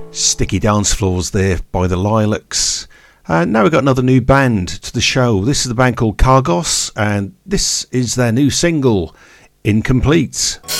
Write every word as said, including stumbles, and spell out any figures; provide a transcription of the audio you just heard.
Sticky Dance Floors there by the Lilacs. And now we've got another new band to the show. This is the band called Cargos, and this is their new single, Incomplete.